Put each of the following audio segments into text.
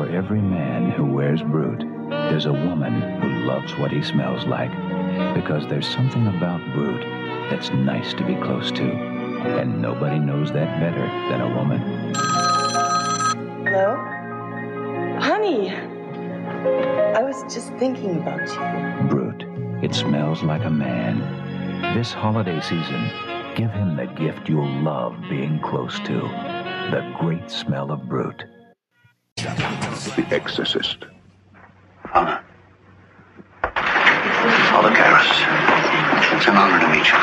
For every man who wears Brute, there's a woman who loves what he smells like. Because there's something about Brute that's nice to be close to. And nobody knows that better than a woman. Hello? Honey! I was just thinking about you. Brute. It smells like a man. This holiday season, give him the gift you'll love being close to. The great smell of Brute. The Exorcist. Father. Father Karras. It's an honor to meet you.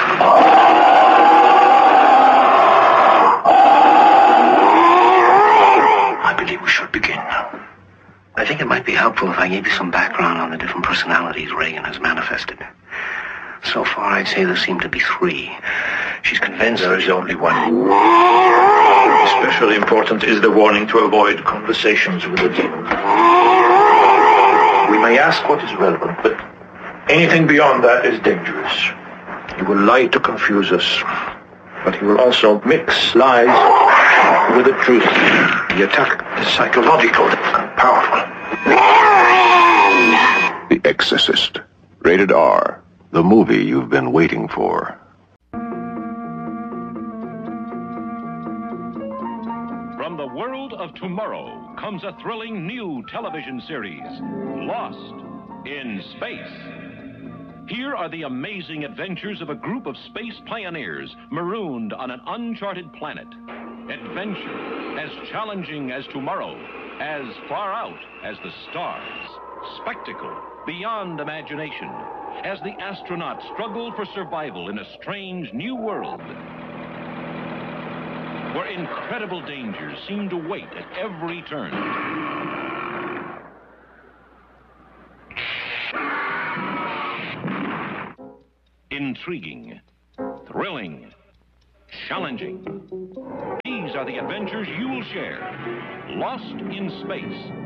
I believe we should begin. I think it might be helpful if I gave you some background on the different personalities Regan has manifested. So far, I'd say there seem to be three. She's convinced there is only one. Especially important is the warning to avoid conversations with the demon. We may ask what is relevant, but anything beyond that is dangerous. He will lie to confuse us, but he will also mix lies with the truth. The attack is psychological and powerful. The Exorcist. Rated R. The movie you've been waiting for. From the world of tomorrow comes a thrilling new television series, Lost in Space. Here are the amazing adventures of a group of space pioneers marooned on an uncharted planet. Adventure as challenging as tomorrow, as far out as the stars. Spectacle beyond imagination, as the astronauts struggle for survival in a strange new world, where incredible dangers seem to wait at every turn. Intriguing, thrilling, challenging. These are the adventures you will share. Lost in Space.